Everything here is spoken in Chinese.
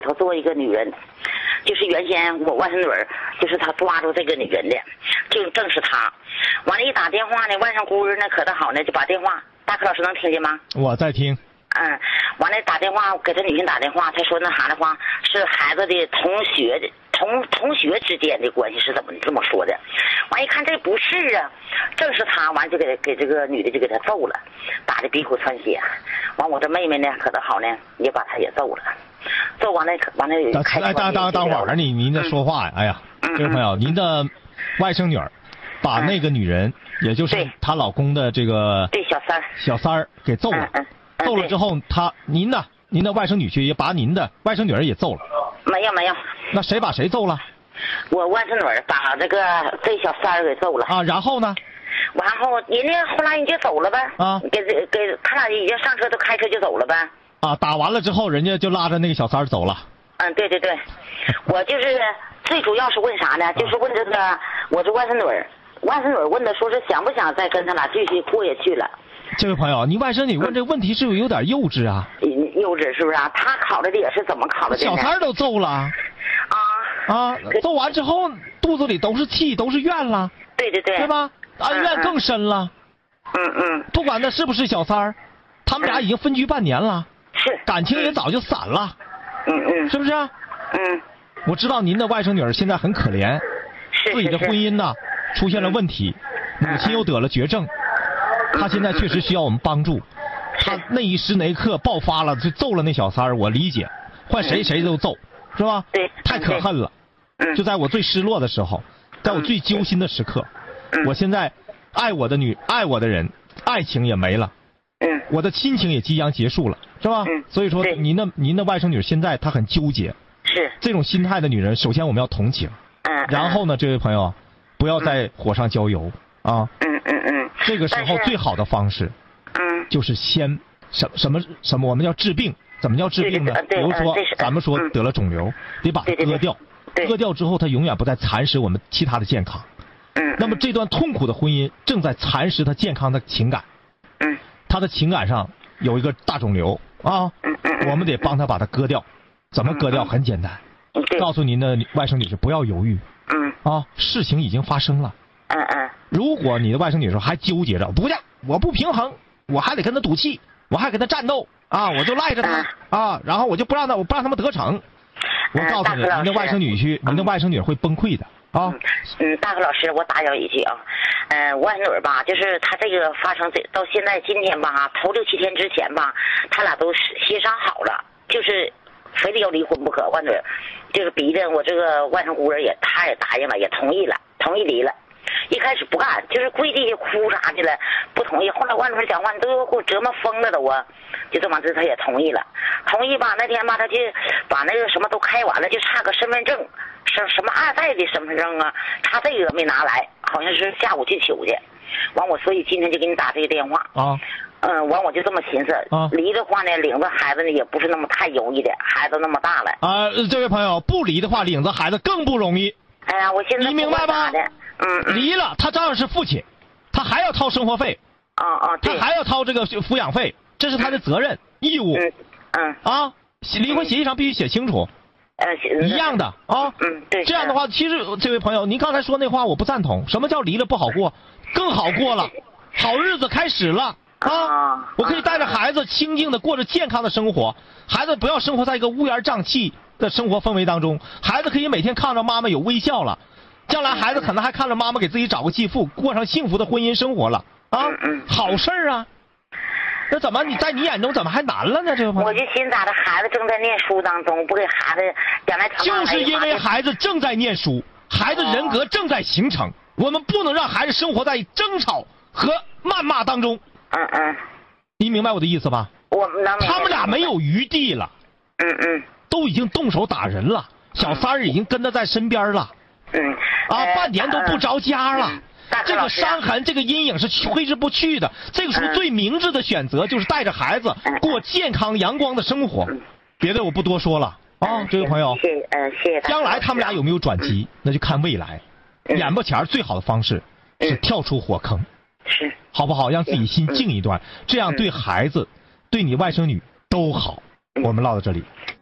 头作为一个女人，就是原先我外甥女儿，就是他抓住这个女人的，就正是他。完了，一打电话呢，外甥姑呢可倒好呢，就把电话，大柯老师能听见吗？ 我在听。 完了打电话给这女性打电话，他说那啥的话是孩子的同学之间的关系是怎么这么说的？完一看这不是啊，正是他，完就给这个女的就给他揍了，打的鼻孔窜血。完我这妹妹呢可倒好呢，也把他也揍了，揍完了当会儿您在说话呀？哎呀，这位朋友，您的外甥女儿把那个女人，也就是她老公的这个对小三儿给揍了。揍了之后，您的外甥女婿也把您的外甥女儿也揍了。 没有。 那谁把谁揍了？ 我外甥女儿把这小三儿给揍了。 啊，然后呢？ 然后人家后来人家走了呗。 啊， 给他俩已经上车都开车就走了呗。 啊，打完了之后，人家就拉着那个小三儿走了。 对，我就是最主要是问啥呢？就是问这个我这外甥女儿问的说是想不想再跟他俩继续过下去了。 这位朋友，你外甥女问这个问题是不是有点幼稚啊？ 幼稚是不是啊？他考虑的也是怎么考虑的？ 小三儿都揍了。揍完之后肚子里都是气，都是怨了。 对， 对吧？恩怨更深了。不管那是不是小三儿，他们俩已经分居半年了， 是感情也早就散了。是不是？我知道您的外甥女儿现在很可怜，自己的婚姻呢出现了问题，母亲又得了绝症，她现在确实需要我们帮助。她那一时那一刻爆发了，就揍了那小三儿，我理解，换谁都揍，是吧？ 对， 太可恨了。就在我最失落的时候，在我最揪心的时刻，我现在爱我的人，爱情也没了。我的亲情也即将结束了，是吧？所以说您的外甥女现在她很纠结。 是这种心态的女人，首先我们要同情。然后呢，这位朋友，不要在火上浇油啊。这个时候最好的方式，就是先什么，我们叫治病。怎么叫治病呢？比如说，咱们说得了肿瘤，得把它割掉。割掉之后，它永远不再蚕食我们其他的健康。那么这段痛苦的婚姻正在蚕食他健康的情感。他的情感上有一个大肿瘤啊，我们得帮他把它割掉。怎么割掉？很简单，告诉您的外甥女士不要犹豫。事情已经发生了。如果你的外甥女士还纠结着，不对，我不平衡，我还得跟他赌气，我还跟他战斗啊，我就赖着他然后我不让他们得逞。我告诉你，您的外甥女会崩溃的啊。 大哥老师，我打扰一句啊。外甥女儿吧，就是他这个发生到现在今天吧，头6、7天之前吧，他俩都协商好了，就是非得要离婚不可。外甥女儿就是逼着我这个外甥姑儿他也答应了，也同意离了。一开始不干，就是跪地下哭啥去了，不同意。后来外甥女儿讲话，你都给我折磨疯了都啊，就这么着他也同意了。同意吧，那天吧他就把那个什么都开完了，就差个身份证，什么2代的身份证啊，差这个没拿来，好像是下午去取去。完我所以今天就给你打这个电话。完我就这么寻思，离的话呢，领着孩子呢也不是那么太容易的，孩子那么大了。 这位朋友，不离的话，领着孩子更不容易。 哎呀，我现在你明白吗？离了，他照样是父亲，他还要掏生活费。他还要掏这个抚养费，这是他的责任义务。离婚协议上必须写清楚。一样的啊。 对。 这样的话，其实这位朋友，您刚才说那话我不赞同。什么叫离了不好过？更好过了，好日子开始了啊！我可以带着孩子清静的过着健康的生活，孩子不要生活在一个乌烟瘴气的生活氛围当中，孩子可以每天看着妈妈有微笑了，将来孩子可能还看着妈妈给自己找个继父，过上幸福的婚姻生活了啊！好事啊！那怎么在你眼中怎么还难了呢？这个朋友， 我就寻思咋的，孩子正在念书当中，不给孩子将来就是因为孩子正在念书，孩子人格正在形成，我们不能让孩子生活在争吵和谩骂当中。你明白我的意思吧？ 我能。 他们俩没有余地了。都已经动手打人了，小三儿已经跟他在身边了。半年都不着家了。这个伤痕，这个阴影是挥之不去的。这个时候最明智的选择就是带着孩子过健康阳光的生活。别的我不多说了啊，这位朋友。 谢谢。 将来他们俩有没有转机，那就看未来。眼巴前最好的方式是跳出火坑， 是好不好？让自己心静一段，这样对孩子、对你外甥女都好。我们唠到这里。